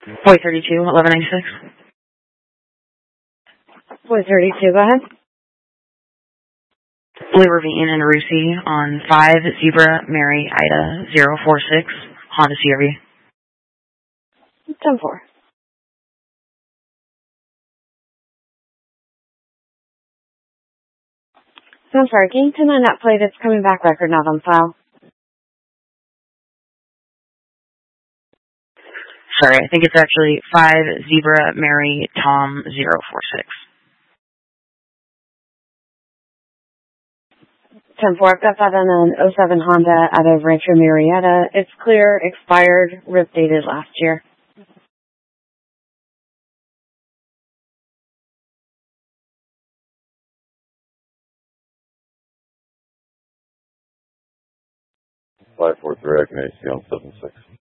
Boy 32, 1196. Boy 32, go ahead. Lee Ravine and Rusi on 5 Zebra Mary Ida 046 Honda CRV. 10-4. I'm sorry, can you turn on that plate? It's coming back record not on file. Sorry, I think it's actually 5 Zebra Mary Tom 046. 10-4, I've got that on an 07 Honda out of Rancho Murrieta. It's clear, expired, RIP dated last year. Five four three, I can AC on 76.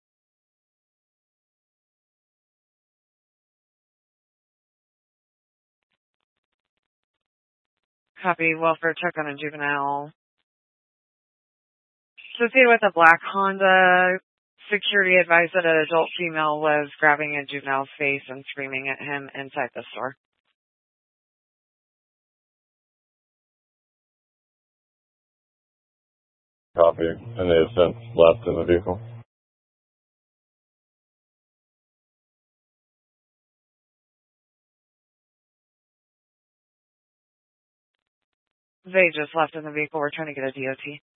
Copy, welfare check on a juvenile. Associated with a black Honda, security advised that an adult female was grabbing a juvenile's face and screaming at him inside the store. Copy, and they have since left in the vehicle. They just left in the vehicle. We're trying to get a DOT.